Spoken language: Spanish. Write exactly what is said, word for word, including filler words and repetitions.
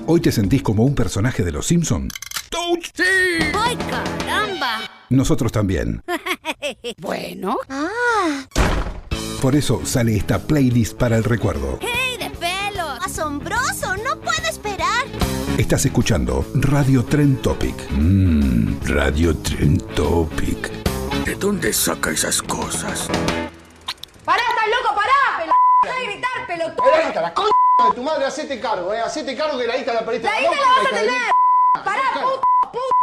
¿Hoy te sentís como un personaje de Los Simpson? ¡Touch! ¡Sí! ¡Ay, caramba! Nosotros también. Bueno. Ah. Por eso sale esta playlist para el recuerdo. ¡Hey, de pelos! ¡Asombroso! ¡No puedo esperar! Estás escuchando Radio Trend Topic. Mmm, Radio Trend Topic. ¿De dónde saca esas cosas? ¡Pará, estás loco! ¡Pará! ¡Pelo! ¡Deja de gritar, pelotudo! Era esta, la c*** de tu madre, hacete cargo, eh. Hacete cargo que la hija la perdiste. ¡La hija la vas a tener!